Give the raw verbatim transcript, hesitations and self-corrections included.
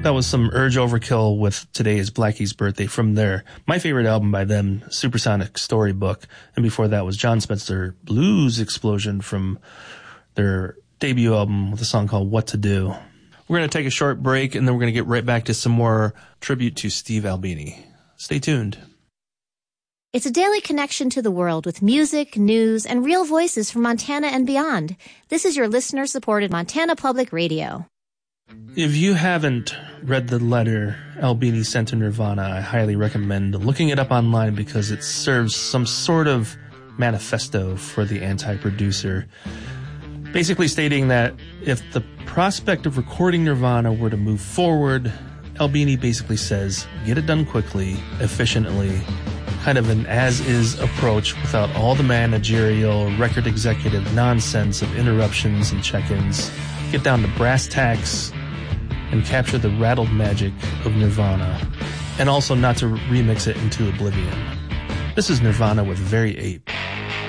That was some Urge Overkill with Today is Blackie's Birthday from their, my favorite album by them, Supersonic Storybook. And before that was John Spencer Blues Explosion from their debut album with a song called What to Do. We're going to take a short break, and then we're going to get right back to some more tribute to Steve Albini. Stay tuned. It's a daily connection to the world with music, news, and real voices from Montana and beyond. This is your listener-supported Montana Public Radio. If you haven't read the letter Albini sent to Nirvana, I highly recommend looking it up online because it serves some sort of manifesto for the anti-producer. Basically stating that if the prospect of recording Nirvana were to move forward, Albini basically says, get it done quickly, efficiently, kind of an as-is approach without all the managerial, record executive nonsense of interruptions and check-ins. Get down to brass tacks and capture the rattled magic of Nirvana, and also not to remix it into oblivion. This is Nirvana with Very Ape.